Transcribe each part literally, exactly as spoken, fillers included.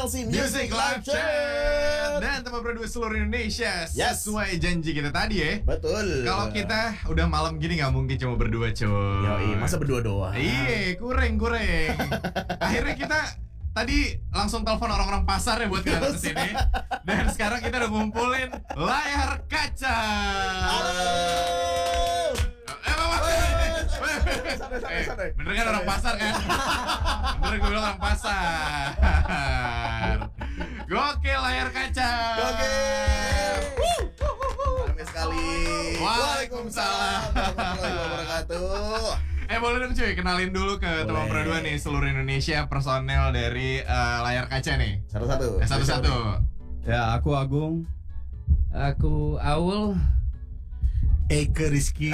L C Music Live Chat dan teman berdua seluruh Indonesia. Yes. Sesuai janji kita tadi ya. Betul. Kalau kita udah malam gini nggak mungkin cuma berdua cuy. Yoi, masa berdua doang? Iya, kurang kurang. Akhirnya kita tadi langsung telepon orang-orang pasar ya buat kita ke sini. Dan sekarang kita udah ngumpulin layar kaca. Halo. Eh, Mama. Santai, santai, santai. Bener kan orang pasar kan? Bener gue bilang orang pasar. Gokil layar kaca. Gokil. Rame sekali. Waalaikumsalam warahmatullahi wabarakatuh. Eh boleh dong cuy, kenalin dulu ke teman berdua nih seluruh Indonesia personel dari uh, layar kaca nih. Satu-satu. Eh, satu-satu. Ya, aku Agung. Aku Aul. Eke Rizky.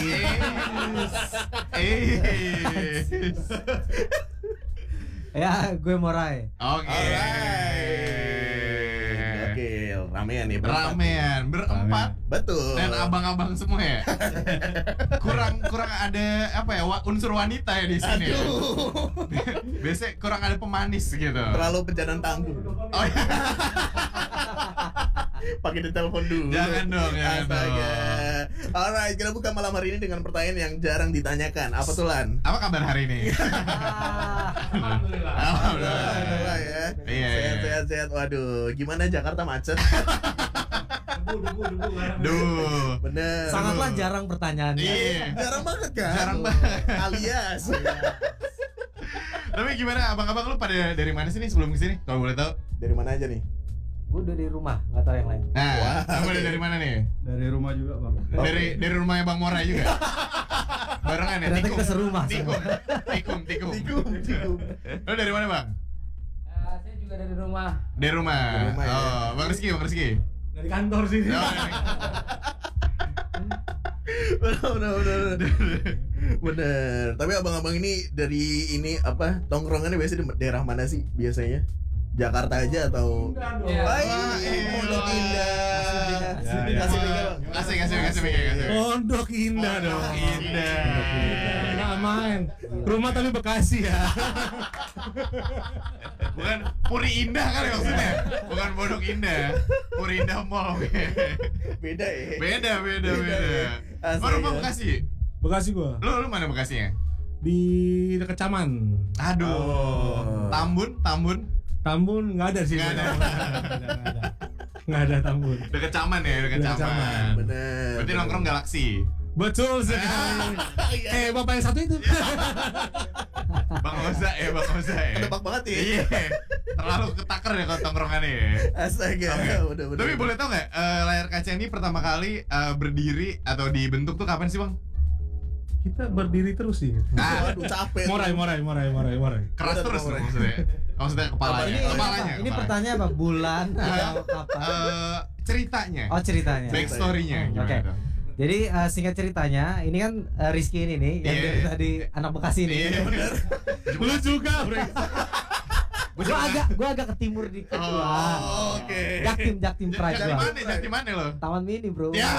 Eh. Ya, gue Morai. Oke. Alright. Oke, ramean nih berempat. Ramean berempat. Betul. Dan abang-abang semua ya. kurang kurang ada apa ya wa- unsur wanita ya di sini. Ya? Biasanya kurang ada pemanis gitu. Terlalu pejantan tangguh. Oh iya. Pakai ditelepon dulu. Jangan dong, jangan Astaga. dong. Alright, kita buka malam hari ini dengan pertanyaan yang jarang ditanyakan. Apa tuh, Lan? Apa kabar hari ini? Alhamdulillah. Alhamdulillah. Alhamdulillah ya. Iya, Sehat, iya. sehat, sehat. Waduh, gimana Jakarta macet? Duh. Bener. Sangatlah jarang pertanyaannya. Iya. Jarang banget kan? Jarang banget. Alias. Tapi gimana abang-abang lu pada dari mana sih nih sebelum kesini? Kalau boleh tahu. Dari mana aja nih? Gue dari rumah, nggak tahu yang lain. Nah, Wah, kamu oke. dari mana nih? Dari rumah juga, Bang. Dari dari rumahnya Bang Morai juga. Barengan ya, Ternyata tikung. kita serumah. Tikung, tikung, tikung. Tikum, tikum. Lu dari mana, Bang? Uh, saya juga dari rumah. Dari rumah. Dari rumah, ya. Oh, Bang Rizky, Bang Rizky. Dari kantor sih. Oh, ini. Bener, bener, bener. Bener. Tapi abang-abang ini dari ini apa? Tongkrongannya biasanya di daerah mana sih biasanya? Jakarta aja atau? Ya. Hai, Wah, Pondok Indah. Ya, ya. Kasih mic, Bang. Kasih, kasih, kasih, kasih, kasih. Pondok Indah Pondok dong. Indah. Nggak main. Rumah tapi Bekasi ya. Bukan Puri Indah kan ya maksudnya? Bukan Pondok Indah. Puri Indah Mall. Beda ya. Beda, beda, Beda, beda. ya. Asli, Oh, rumah ya. Bekasi? Bekasi gua. Lu, lu mana Bekasinya? Di dekat Caman. Aduh. Oh. Tambun, Tambun. Tambun nggak ada sih. Nggak ada. Nggak ada, nggak ada. Nggak ada Tambun. Deket Caman ya, deket Deket Caman. Caman. Bener. Berarti nongkrong Galaksi. Betul sekali. Iya. Eh, bapak yang satu itu. Bang Oza ya, Bang Oza ya. Kedebak banget ya. Iya. Terlalu ketaker ya kalau tongkrongannya ya. Astaga. Oke. Udah, bener. Tapi boleh tau nggak eh, layar kaca ini pertama kali eh, berdiri atau dibentuk tuh kapan sih Bang? Kita berdiri terus sih. Ah, Waduh, capek. Morai, morai, morai, morai, morai. keras Udah, terus Bang, dong maksudnya. Maksudnya kepalanya. Ini, ini, kepalanya. apa? Ini kepalanya. pertanyaan apa? Bulan atau apa? Eh, ceritanya. Oh, ceritanya. Backstory-nya Hmm, gimana oke. tuh? Jadi uh, singkat ceritanya, ini kan uh, Rizky ini nih yang Iya. dari tadi anak Bekasi nih. Iya, bener. Lu juga, Bre. Gua agak gua agak ke timur dikit Oh, gua. Oke. Jaktim Jaktim Pride Jadi gua. mana? Jadi mana lo? Taman Mini, Bro. Ya.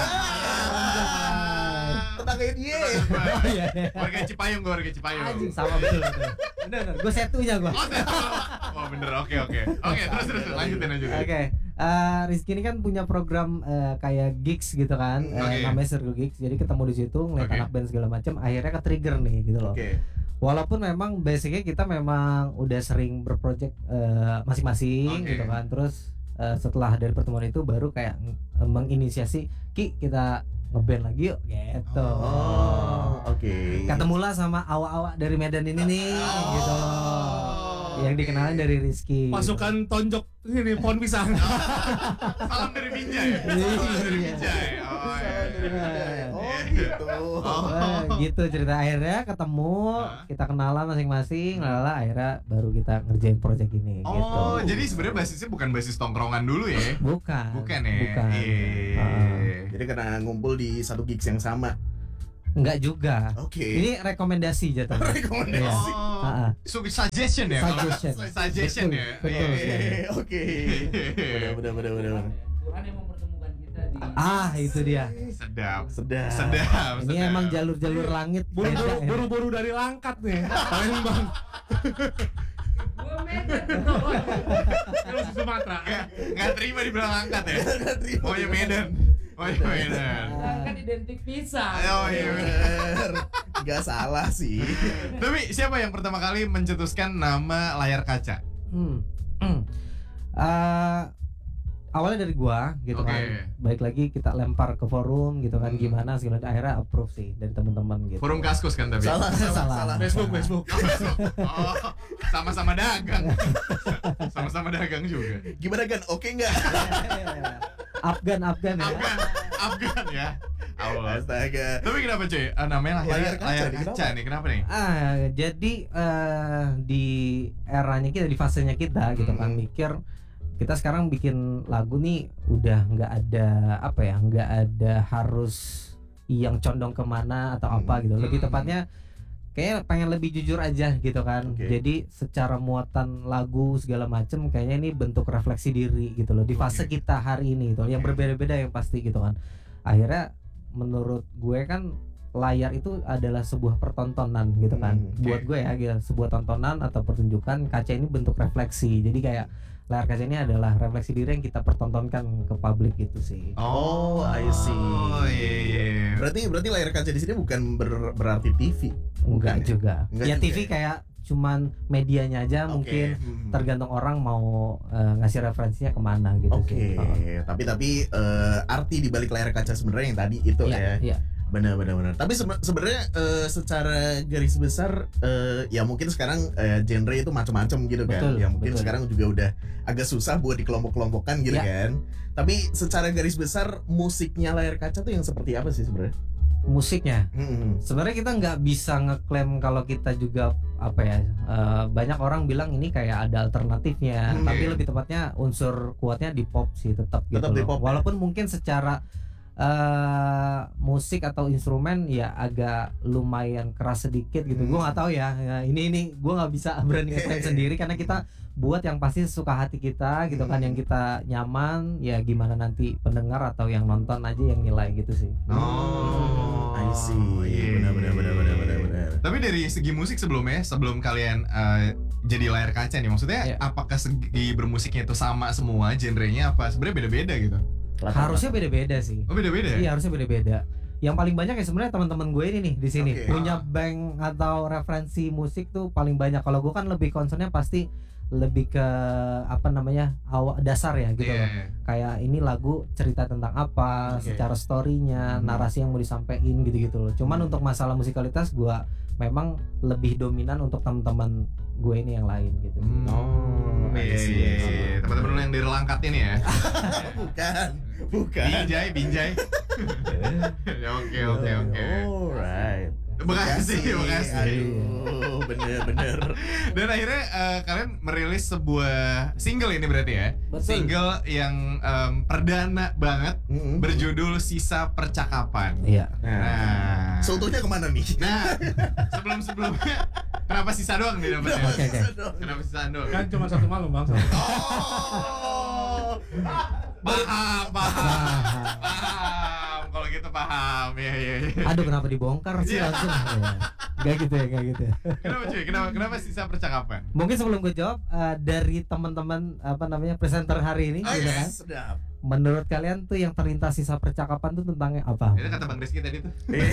Tetangga dia. Oh iya. iya. Warga Cipayung, gue warga Cipayung. Anjing sama betul. betul. Bener, bener. Gua setunya gua. Oh, oh bener, oke oke. Oke, terus terus lanjutin lanjutin. Oke, eh, Rizky ini kan punya program eh, kayak gigs gitu kan, eh, Oke. namanya Circle Gigs. Jadi ketemu di situ ngeliat Oke. anak band segala macam, akhirnya ke trigger nih gitu loh. Oke. Walaupun memang basicnya kita memang udah sering berproject eh, masing-masing Oke. gitu kan. Terus eh, setelah dari pertemuan itu baru kayak eh, menginisiasi Ki kita ngeband lagi yuk gitu. Oh, oke. Ketemulah sama awak-awak dari Medan ini nih Oh. gitu loh. Yang dikenalin dari Rizky. Pasukan tonjok ini pohon pisang. Salam dari Binjai. Salam dari Iya. Binjai. Oh, iya. Oh, gitu. Eh, gitu cerita akhirnya ketemu Hah? kita kenalan masing-masing lala akhirnya baru kita ngerjain project ini Oh, gitu. jadi sebenarnya basisnya bukan basis tongkrongan dulu ya? bukan Bukan ya? bukan Iya. Ah. Jadi karena ngumpul di satu gigs yang sama. enggak juga Oke. ini rekomendasi jatuhnya. Rekomendasi. Oh, Ah, ah. so, suggestion ya? kalau- Suggestion. Suggestion Betul, ya? betul. Iya. Eh, Oke. Benar benar benar benar. Tuhan yang mempertemukan kita di ah itu dia Sedap. Sedap. Sedap. ini sedap. emang jalur-jalur langit Buru-buru beda ya. buru-buru dari Langkat nih. Palembang. Kalau di Sumatera. Nggak, nggak terima dibilang angkat ya. Nggak terima. Maunya Medan. Maunya Medan. Kan identik pisah. Oh iya. Bener. Nggak salah sih. Tapi siapa yang pertama kali mencetuskan nama layar kaca? Hmm. Hmm. Eh, awalnya dari gua gitu Oke. kan. Baik lagi kita lempar ke forum gitu kan, Hmm. gimana segala akhirnya approve sih dari teman-teman gitu. Forum Kaskus kan tapi. Salah, salah, Salah. salah. Facebook, Facebook. Oh, Facebook. Oh, sama-sama dagang. Sama-sama dagang juga. Gimana kan? Oke nggak? Afgan, Afgan ya. Afgan, Afgan ya. Allah. Astaga. Tapi kenapa cuy? Eh, namanya akhirnya Layar kaca layar nih, kaca kenapa? nih. Kenapa nih? Ah, jadi eh, di eranya kita, di fasenya kita gitu kan, Hmm. mikir kita sekarang bikin lagu nih udah nggak ada apa ya, nggak ada harus yang condong kemana atau apa gitu. Lebih Hmm. tepatnya kayak pengen lebih jujur aja gitu kan. Oke. Jadi secara muatan lagu segala macem kayaknya ini bentuk refleksi diri gitu loh di fase Oke. kita hari ini gitu. Yang Oke. berbeda-beda yang pasti gitu kan. Akhirnya menurut gue kan layar itu adalah sebuah pertontonan gitu kan. Hmm, oke. Buat gue ya gitu, sebuah tontonan atau pertunjukan. Kaca ini bentuk refleksi. Jadi kayak layar kaca ini adalah refleksi diri yang kita pertontonkan ke publik gitu sih. Oh, I see. Oh iya iya. Berarti berarti layar kaca di sini bukan ber- berarti T V. Enggak Bukan ya? juga. Enggak Ya juga T V ya? kayak cuman medianya aja Oke. mungkin Hmm. tergantung orang mau eh, ngasih referensinya kemana gitu Oke, sih. Oh. tapi tapi eh, arti di balik layar kaca sebenarnya yang tadi itu Iya, ya. iya. Benar benar benar. Tapi sebe- sebenarnya eh, secara garis besar eh, ya mungkin sekarang eh, genre itu macam-macam gitu kan. Betul, Ya mungkin betul. sekarang juga udah agak susah buat dikelompok-kelompokkan gitu Ya. kan. Tapi secara garis besar musiknya layar kaca tuh yang seperti apa sih sebenarnya? Musiknya Hmm. sebenarnya kita nggak bisa ngeklaim kalau kita juga apa ya, eh, banyak orang bilang ini kayak ada alternatifnya, Hmm. tapi lebih tepatnya unsur kuatnya di pop sih tetap gitu Tetap di loh. pop ya? Walaupun mungkin secara eh, musik atau instrumen ya agak lumayan keras sedikit gitu. Hmm. Gue nggak tahu ya. Ya, ini ini gue nggak bisa berani ngeklaim sendiri karena kita buat yang pasti suka hati kita gitu kan, Hmm. yang kita nyaman. Ya gimana nanti pendengar atau yang nonton aja yang nilai gitu sih. Oh, I see. iya. Benar benar benar benar benar benar. Tapi dari segi musik sebelumnya, sebelum kalian eh, jadi layar kaca nih, maksudnya Iya. apakah segi bermusiknya itu sama semua genrenya apa sebenarnya beda-beda gitu? Harusnya beda-beda sih. Oh beda-beda ya? Iya, harusnya beda-beda. Yang paling banyak ya sebenarnya teman-teman gue ini nih di sini Oke. punya bank atau referensi musik tuh paling banyak. Kalau gue kan lebih concernnya pasti lebih ke apa namanya awal dasar ya gitu Iya. loh. Kayak ini lagu cerita tentang apa, Oke. secara storynya, Hmm. narasi yang mau disampaikan gitu-gitu loh. Cuman Hmm. untuk masalah musikalitas gue memang lebih dominan untuk teman-teman gue ini yang lain gitu. sih. Hmm. Oh, iya, I see, iya, I see. iya. Teman-teman lu yang dari Langkat ini ya? Bukan, bukan. Binjai, Binjai. Ya, Oke, oke, oke. Alright. Bekasi, Bekasi. Aduh, bener-bener. Dan akhirnya eh, kalian merilis sebuah single ini berarti ya? Betul. Single yang em, perdana banget Mm-mm. berjudul Sisa Percakapan. Iya. Nah, Seutuhnya kemana nih? nah sebelum-sebelumnya kenapa sisa doang nih dapetnya? Oke, oke. Kenapa sisa doang? Kan cuma satu malam bang. Oh. Paham, paham, paham. Kalau gitu paham, ya, ya, ya. Aduh, kenapa dibongkar sih langsung? Ya. Gak gitu ya, gak gitu ya. Kenapa cuy? Kenapa, kenapa sisa percakapan? Mungkin sebelum gue jawab, eh, dari teman-teman apa namanya presenter hari ini, Oh, gitu kan? yes, sedap. Menurut kalian tuh yang terlintas sisa percakapan tuh tentang apa? Itu kata Bang Rizky tadi tuh.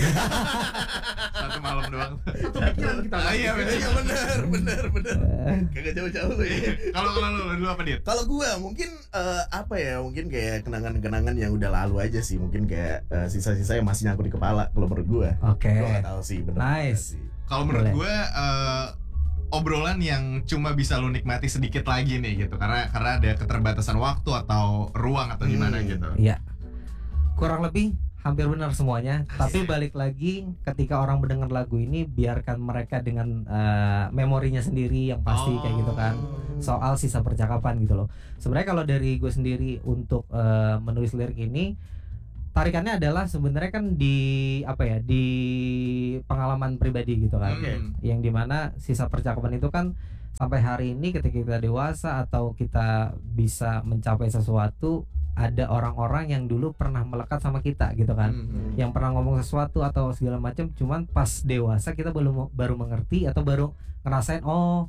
Satu malam doang. Satu pikiran kita. Ah, iya, bener. Iya bener, bener, bener. Eh, Kagak jauh-jauh lu ya. Kalau kalau lu, lu dulu apa Dit? Kalau gua mungkin eh, apa ya, mungkin kayak kenangan-kenangan yang udah lalu aja sih, mungkin kayak eh, sisa-sisa yang masih nyangkut di kepala kalau menurut gua. Oke. Gua nggak tahu sih, bener. Nice. sih. Kalau menurut Boleh. gue eh, obrolan yang cuma bisa lu nikmati sedikit lagi nih gitu, karena karena ada keterbatasan waktu atau ruang atau gimana Hmm. gitu. Iya. Kurang lebih hampir benar semuanya. Tapi balik lagi ketika orang mendengar lagu ini, biarkan mereka dengan eh, memorinya sendiri yang pasti kayak gitu kan. Soal sisa percakapan gitu loh. Sebenarnya kalau dari gue sendiri untuk eh, menulis lirik ini, tarikannya adalah sebenarnya kan di apa ya, di pengalaman pribadi gitu kan. Oke. Hmm. Yang dimana sisa percakapan itu kan sampai hari ini ketika kita dewasa atau kita bisa mencapai sesuatu, ada orang-orang yang dulu pernah melekat sama kita gitu kan. Hmm. Yang pernah ngomong sesuatu atau segala macam, cuman pas dewasa kita belum baru mengerti atau baru ngerasain, oh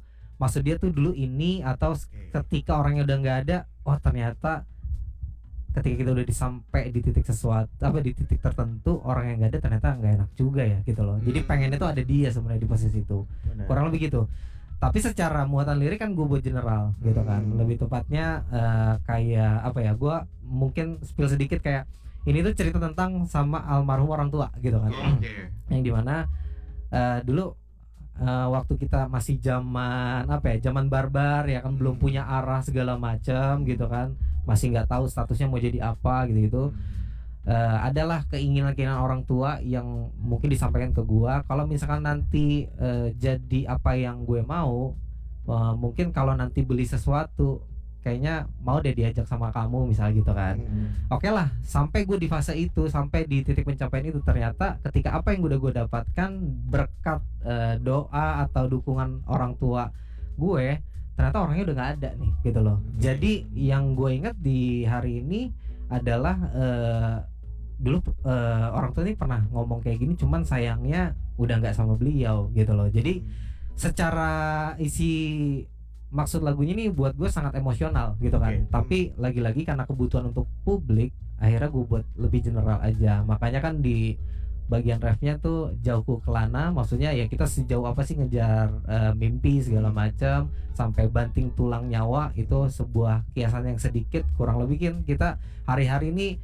maksud dia tuh dulu ini, atau ketika orangnya udah nggak ada, oh ternyata ketika kita udah disampai di titik sesuatu apa di titik tertentu, orang yang nggak ada ternyata nggak enak juga ya gitu loh. Jadi pengennya tuh ada dia sebenarnya di posisi itu. Benar. Kurang lebih gitu. Tapi secara muatan lirik kan gue buat general gitu kan. Hmm. Lebih tepatnya eh, kayak apa ya? Gue mungkin spill sedikit kayak ini tuh cerita tentang sama almarhum orang tua gitu kan. Oke. Yang dimana eh, dulu eh, waktu kita masih zaman apa ya? Zaman barbar ya kan, belum punya arah segala macam gitu kan. Masih nggak tahu statusnya mau jadi apa gitu-gitu. Uh, adalah keinginan-keinginan orang tua yang mungkin disampaikan ke gua, kalau misalkan nanti uh, jadi apa yang gue mau, uh, mungkin kalau nanti beli sesuatu kayaknya mau deh diajak sama kamu misalnya gitu kan. Hmm. Oke lah, sampai gue di fase itu, sampai di titik pencapaian itu, ternyata ketika apa yang udah gue dapatkan berkat uh, doa atau dukungan orang tua gue, ternyata orangnya udah nggak ada nih gitu loh. Jadi yang gue ingat di hari ini adalah uh, dulu uh, orang tua ini pernah ngomong kayak gini, cuman sayangnya udah nggak sama beliau gitu loh. Jadi secara isi maksud lagunya ini buat gue sangat emosional gitu kan. Okay. Tapi lagi-lagi karena kebutuhan untuk publik, akhirnya gue buat lebih general aja. Makanya kan di bagian refnya tuh jauhku kelana, maksudnya ya kita sejauh apa sih ngejar uh, mimpi segala macam sampai banting tulang nyawa, itu sebuah kiasan yang sedikit kurang lebih kan kita hari-hari ini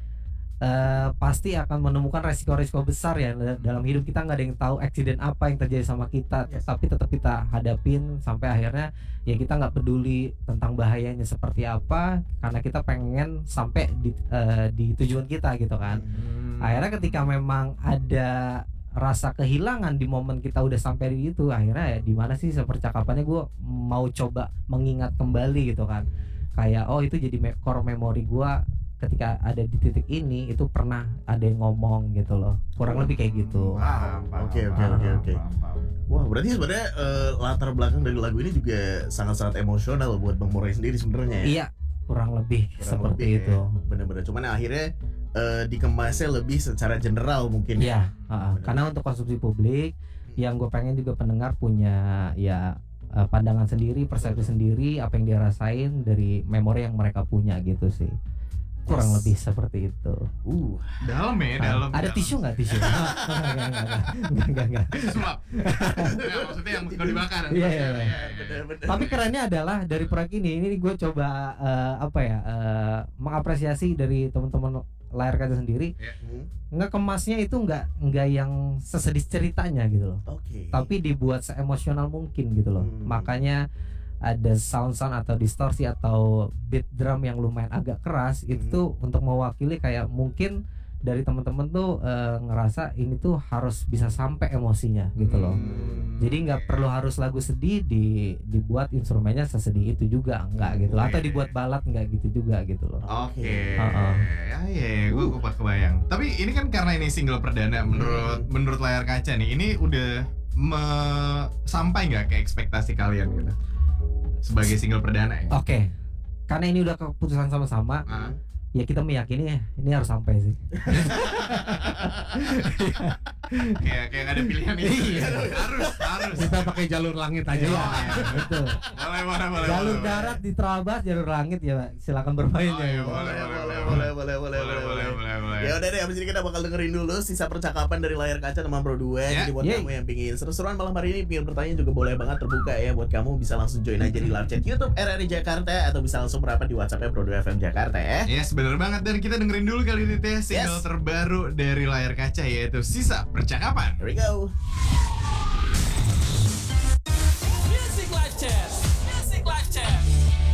Uh, pasti akan menemukan resiko-resiko besar ya dalam hidup kita. Nggak ada yang tahu accident apa yang terjadi sama kita, Yes. tapi tetap kita hadapin sampai akhirnya ya kita nggak peduli tentang bahayanya seperti apa, karena kita pengen sampai di, uh, di tujuan kita gitu kan. Hmm. Akhirnya ketika memang ada rasa kehilangan di momen kita udah sampai di itu, akhirnya ya di mana sih sepercakapannya gue mau coba mengingat kembali gitu kan, kayak oh itu jadi me- core memory gue ketika ada di titik ini, itu pernah ada yang ngomong gitu loh, kurang lebih kayak gitu. Paham, paham, Oke, oke, paham, oke, oke. paham, paham. Wah, berarti sebenarnya eh, latar belakang dari lagu ini juga sangat-sangat emosional buat Bang Murai sendiri sebenarnya ya. Iya, kurang lebih Kurang seperti lebih itu. ya. Bener-bener. Cuman akhirnya eh, dikemasnya lebih secara general mungkin. Iya, uh, Bener. karena untuk konsumsi publik, yang gue pengen juga pendengar punya ya uh, pandangan sendiri, persepsi sendiri, apa yang dia rasain dari memori yang mereka punya gitu sih. Kurang Yes. lebih seperti itu. Uh, Dalam ya, Ah, dalam. ada dalam. tisu nggak tisu? Enggak, enggak, enggak, enggak, enggak. Sulap. Ya, maksudnya yang kalau dibakar. Iya, iya, iya. bener-bener. Tapi kerennya adalah dari proyek ini, ini gue coba uh, apa ya, uh, mengapresiasi dari teman-teman layar kaca sendiri, Hmm, ngekemasnya itu nggak nggak yang sesedih ceritanya gitu loh, Oke. tapi dibuat seemosional mungkin gitu loh. Hmm. Makanya ada sound-sound atau distorsi atau beat drum yang lumayan agak keras, itu Hmm. tuh untuk mewakili kayak mungkin dari teman-teman tuh eh, ngerasa ini tuh harus bisa sampai emosinya gitu loh. Hmm. Jadi nggak perlu harus lagu sedih di dibuat instrumennya sesedih itu juga, enggak gitu loh. Atau dibuat balad enggak gitu juga gitu loh. Oke, Heeh. ya ya, gue kupat kebayang. Tapi ini kan karena ini single perdana, menurut Hmm. menurut layar kaca nih, ini udah me- sampai nggak ke ekspektasi kalian gitu sebagai single perdana ya? Oke. Karena ini udah keputusan sama-sama, Ah. ya kita meyakini ya ini harus sampai sih. kayak kayak nggak ada pilihan itu. Iya. harus harus. Kita pakai jalur langit aja Iya, lah. betul. Boleh boleh boleh. Jalur boleh, darat boleh. diterabas, jalur langit ya silakan bermain Oh, ya. iya, gitu. boleh, boleh, boleh, boleh, boleh, boleh, boleh, boleh boleh boleh boleh. Ya udah deh, abis ini kita bakal dengerin dulu sisa percakapan dari layar kaca teman Pro dua. Ya. Jadi buat Yeay. kamu yang pingin seru-seruan malam hari ini, pingin bertanya juga boleh banget, terbuka ya buat kamu, bisa langsung join aja di live chat YouTube R R I Jakarta atau bisa langsung merapat di WhatsApp-nya Pro dua F M Jakarta ya. Yes, bener banget. Dan kita dengerin dulu kali ini teh single Yes. terbaru dari layar kaca, yaitu Sisa Percakapan. Here we go.